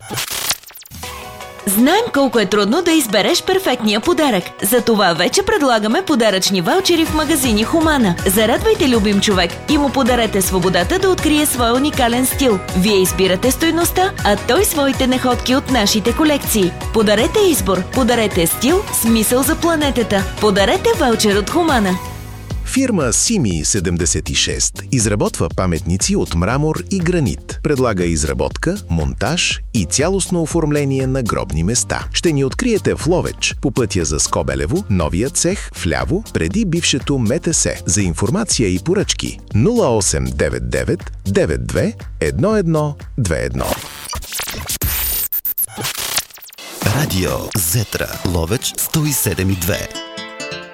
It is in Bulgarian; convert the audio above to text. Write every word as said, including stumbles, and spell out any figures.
Знаем колко е трудно да избереш перфектния подарък. Затова вече предлагаме подаръчни ваучери в магазини Хумана. Зарадвайте любим човек и му подарете свободата да открие своя уникален стил. Вие избирате стойността, а той своите находки от нашите колекции. Подарете избор, подарете стил, смисъл за планетата. Подарете ваучер от Хумана. Фирма Сими седемдесет и шест изработва паметници от мрамор и гранит. Предлага изработка, монтаж и цялостно оформление на гробни места. Ще ни откриете в Ловеч, по пътя за Скобелево, новия цех, вляво, преди бившето МТС. За информация и поръчки нула осем девет девет девет две едно едно две едно. Радио Зетра, Ловеч сто и седем и две.